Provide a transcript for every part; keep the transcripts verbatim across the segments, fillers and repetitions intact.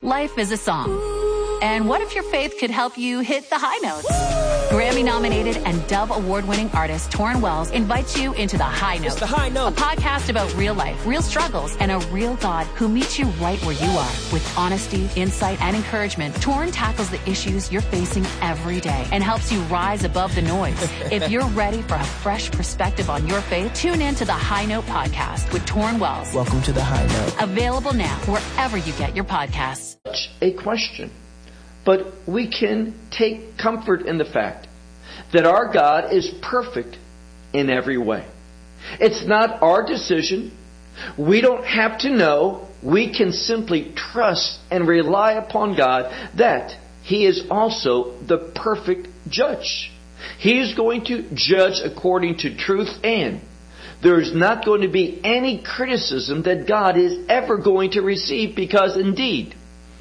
Life is a song. And what if your faith could help you hit the high notes? Grammy-nominated and Dove Award-winning artist Torrin Wells invites you into The High Note. It's The High Note. A podcast about real life, real struggles, and a real God who meets you right where you are. With honesty, insight, and encouragement, Torrin tackles the issues you're facing every day and helps you rise above the noise. If you're ready for a fresh perspective on your faith, tune in to The High Note podcast with Torrin Wells. Welcome to The High Note. Available now wherever you get your podcasts. A question. But we can take comfort in the fact that our God is perfect in every way. It's not our decision. We don't have to know. We can simply trust and rely upon God that He is also the perfect judge. He is going to judge according to truth, and there is not going to be any criticism that God is ever going to receive, because indeed,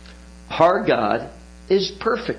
our God is perfect.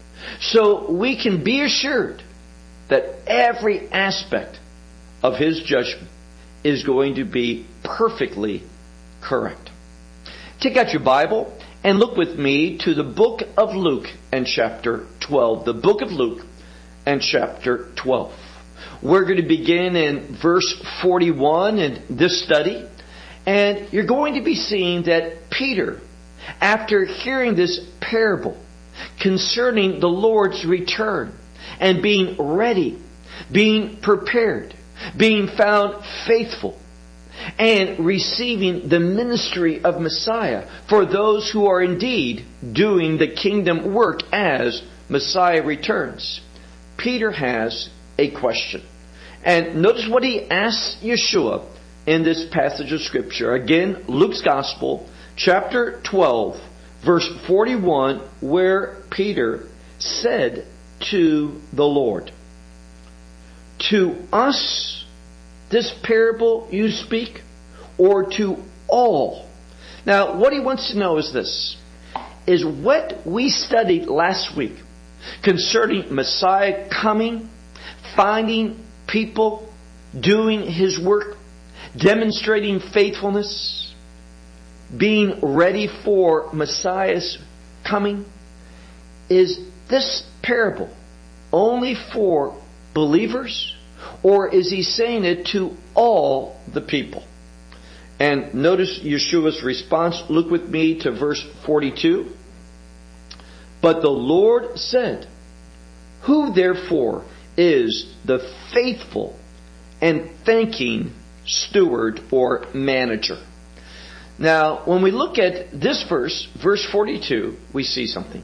So we can be assured that every aspect of His judgment is going to be perfectly correct. Take out your Bible and look with me to the book of Luke and chapter twelve. The book of Luke and chapter twelve. We're going to begin in verse forty-one in this study. And you're going to be seeing that Peter, after hearing this parable concerning the Lord's return and being ready, being prepared, being found faithful, and receiving the ministry of Messiah for those who are indeed doing the kingdom work as Messiah returns, Peter has a question. And notice what he asks Yeshua in this passage of Scripture. Again, Luke's Gospel, chapter twelve, verse forty-one, where Peter said to the Lord, "To us this parable you speak, or to all?" Now, what he wants to know is this, is what we studied last week concerning Messiah coming, finding people, doing His work, demonstrating faithfulness, being ready for Messiah's coming. Is this parable only for believers, or is He saying it to all the people? And notice Yeshua's response. Look with me to verse forty-two. "But the Lord said, Who therefore is the faithful and thanking steward or manager?" Now, when we look at this verse, verse forty-two, we see something.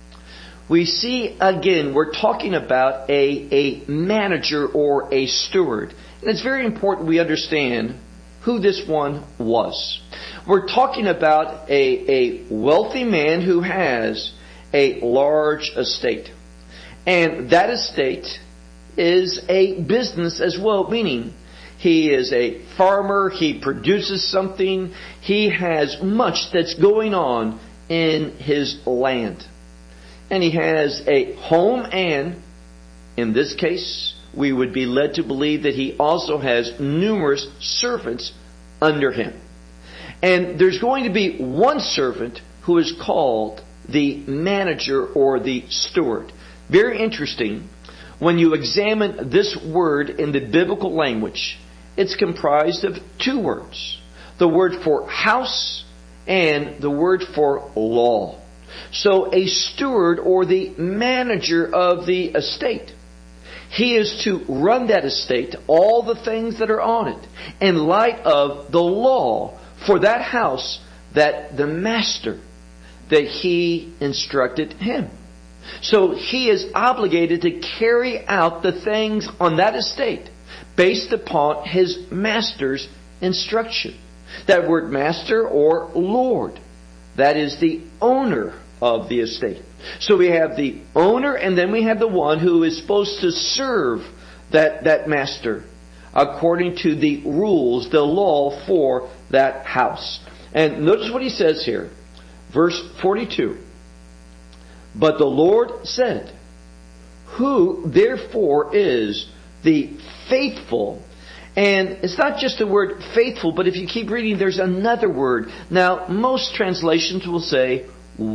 We see, again, we're talking about a, a manager or a steward. And it's very important we understand who this one was. We're talking about a, a wealthy man who has a large estate. And that estate is a business as well, meaning he is a farmer, he produces something, he has much that's going on in his land. And he has a home, and in this case, we would be led to believe that he also has numerous servants under him. And there's going to be one servant who is called the manager or the steward. Very interesting. When you examine this word in the biblical language, it's comprised of two words. The word for house and the word for law. So a steward or the manager of the estate, he is to run that estate, all the things that are on it, in light of the law for that house that the master, that he instructed him. So he is obligated to carry out the things on that estate based upon his master's instruction. That word master or lord, that is the owner of the estate. So we have the owner, and then we have the one who is supposed to serve that, that master according to the rules, the law for that house. And notice what he says here. Verse forty-two. "But the Lord said, Who therefore is the faithful?" And it's not just the word faithful, but if you keep reading, there's another word. Now, most translations will say,